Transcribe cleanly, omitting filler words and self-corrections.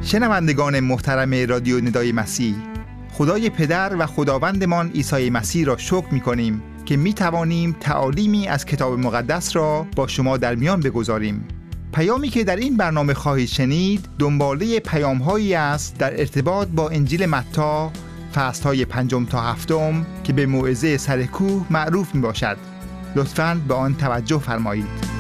شنوندگان محترم رادیو ندای مسیح، خدای پدر و خداوندمان عیسی مسیح را شکر می‌کنیم که می‌توانیم تعالیمی از کتاب مقدس را با شما در میان بگذاریم. پیامی که در این برنامه خواهید شنید دنباله پیام‌هایی است در ارتباط با انجیل متی فصل‌های 5 تا 7 که به موعظه سر کوه معروف می‌باشد. لطفاً به آن توجه فرمایید.